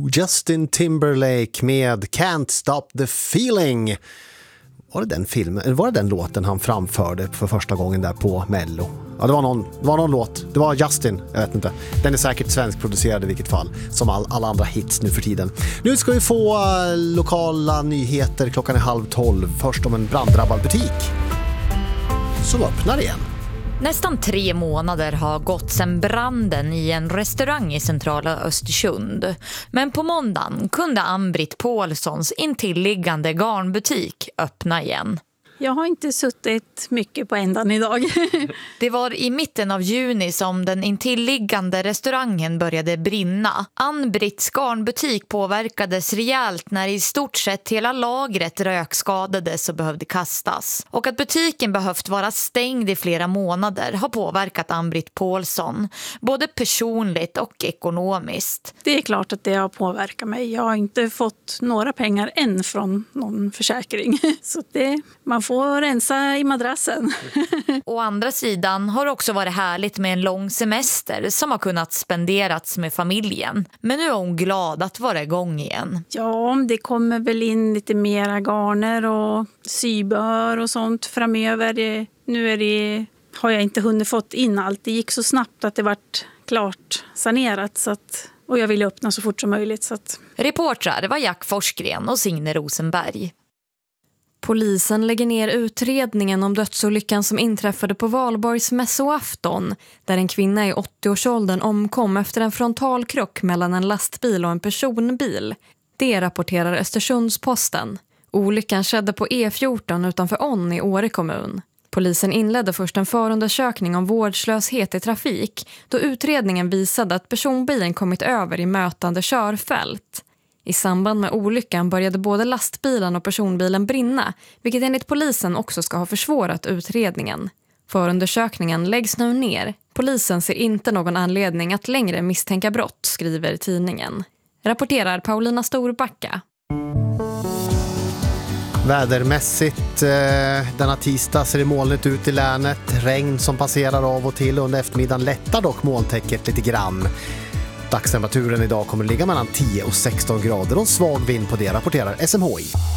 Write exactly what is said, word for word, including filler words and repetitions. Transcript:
Justin Timberlake med Can't Stop the Feeling. Var det den filmen, var det den låten han framförde för första gången där på Mello? Ja, det var någon, det var någon låt. Det var Justin, jag vet inte. Den är säkert svenskproducerad i vilket fall, som all, alla andra hits nu för tiden. Nu ska vi få uh, lokala nyheter. Klockan är halv tolv. Först om en branddrabbad butik som öppnar igen. Nästan tre månader har gått sedan branden i en restaurang i centrala Östersund. Men på måndagen kunde Ann-Britt Paulssons intilliggande garnbutik öppna igen. Jag har inte suttit mycket på ändan idag. Det var i mitten av juni som den intilliggande restaurangen började brinna. Ann-Britts garnbutik påverkades rejält när i stort sett hela lagret rökskadades och behövde kastas. Och att butiken behövt vara stängd i flera månader har påverkat Ann-Britt Paulsson, både personligt och ekonomiskt. Det är klart att det har påverkat mig. Jag har inte fått några pengar än från någon försäkring. Så det, man får rensa i madrassen. Å andra sidan har det också varit härligt med en lång semester som har kunnat spenderats med familjen. Men nu är hon glad att vara igång igen. Ja, det kommer väl in lite mera garner och sybör och sånt framöver. Det, nu är det, har jag inte hunnit fått in allt. Det gick så snabbt att det vart klart sanerat så att, och jag ville öppna så fort som möjligt. Så att... Reportrar var Jack Forsgren och Signe Rosenberg. Polisen lägger ner utredningen om dödsolyckan som inträffade på Valborgs mässoafton, där en kvinna i åttio-årsåldern omkom efter en frontalkrock mellan en lastbil och en personbil. Det rapporterar Östersundsposten. Olyckan skedde på E fjorton utanför On i Åre kommun. Polisen inledde först en förundersökning om vårdslöshet i trafik, då utredningen visade att personbilen kommit över i mötande körfält. I samband med olyckan började både lastbilen och personbilen brinna, vilket enligt polisen också ska ha försvårat utredningen. Förundersökningen läggs nu ner. Polisen ser inte någon anledning att längre misstänka brott, skriver tidningen. Rapporterar Paulina Storbacka. Vädermässigt eh, denna tisdag ser det molnigt ut i länet. Regn som passerar av och till. Under eftermiddagen lättar dock molntäcket lite grann. Dagstemperaturen idag kommer att ligga mellan tio och sexton grader och svag vind på det, rapporterar S M H I.